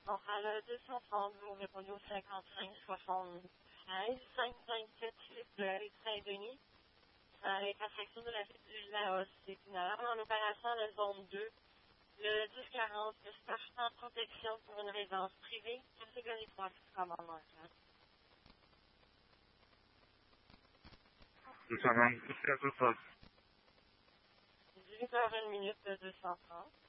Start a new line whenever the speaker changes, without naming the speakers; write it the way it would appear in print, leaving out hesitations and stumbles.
Donc, à la 230, vous répondez au 55 73 527 6 de la rue Saint-Denis. Avec la section de la ville du Laos. C'est une alarme en opération à la zone 2. Le 1040, le stage en protection pour une résidence privée. Catégorie 3, commandement.
290, qu'est-ce qu'il y a ce soir?
18h01 de 230.